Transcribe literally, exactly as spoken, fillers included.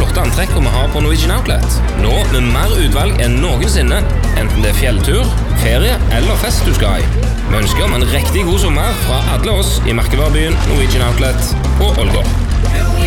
flotte antrekk vi har på Norwegian Outlet. Nå med mer utvalg enn noensinne, enten det er fjelltur, ferie eller fest du skal i. Vi ønsker om en riktig god sommer fra alle oss i merkevarebyen Norwegian Outlet på Ålgård.